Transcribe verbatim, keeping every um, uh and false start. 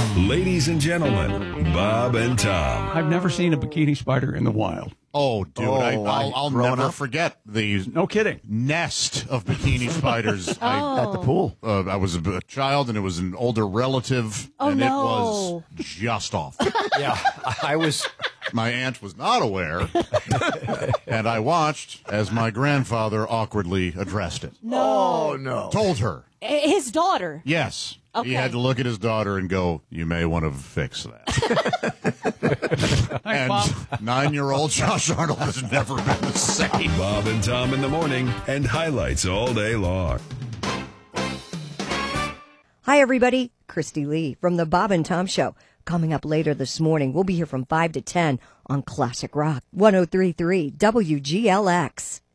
Ladies and gentlemen, Bob and Tom. I've never seen a bikini spider in the wild. Oh, dude, Oh, I, I'll, I'll growing never up? forget the No kidding. nest of bikini spiders. I, At the pool. uh, I was a, a child, and it was an older relative, Oh, and no. it was just awful. Yeah, I was. My aunt was not aware, and I watched as my grandfather awkwardly addressed it. Oh, no. Told her, His daughter. yes. Okay. He had to look at his daughter and go, you may want to fix that. Thanks, and Bob. nine-year-old Josh Arnold has never been the same. Bob and Tom in the morning and highlights all day long. Hi, everybody. Christy Lee from the Bob and Tom Show. Coming up later this morning, we'll be here from five to ten on Classic Rock one oh three point three W G L X.